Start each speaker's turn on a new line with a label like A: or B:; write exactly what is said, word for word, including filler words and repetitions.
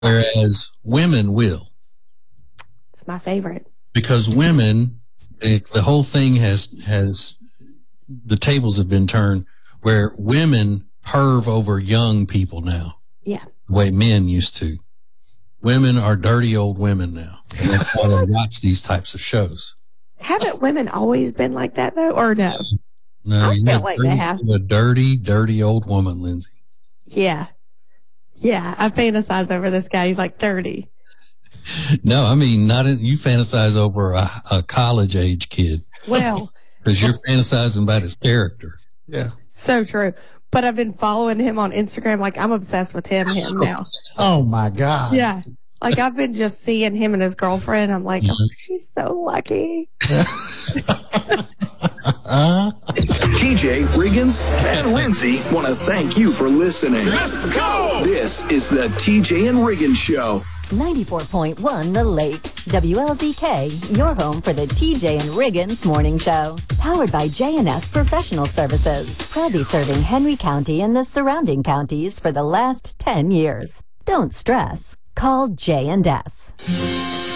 A: whereas women will.
B: It's my favorite.
A: Because women, the, the whole thing has, has, the tables have been turned where women perv over young people now.
B: Yeah.
A: The way men used to. Women are dirty old women now. And that's why they watch these types of shows.
B: Haven't women always been like that, though? Or no?
A: No,
B: I
A: you're
B: feel
A: a
B: like
A: dirty,
B: they have.
A: a dirty, dirty old woman, Lindsay.
B: Yeah. Yeah. I fantasize over this guy. He's like thirty.
A: No, I mean, not in, you fantasize over a, a college age kid.
B: Well,
A: because you're fantasizing about his character.
C: Yeah.
B: So true. But I've been following him on Instagram. Like, I'm obsessed with him, him now.
C: Oh, my God.
B: Yeah. Like, I've been just seeing him and his girlfriend. I'm like, oh, she's so lucky.
D: uh, T J, Riggins, and Lindsay want to thank you for listening. Let's go! This is the T J and Riggins Show.
E: ninety-four point one The Lake. W L Z K, your home for the T J and Riggins Morning Show. Powered by J and S Professional Services. Proudly serving Henry County and the surrounding counties for the last ten years. Don't stress. Call J and S.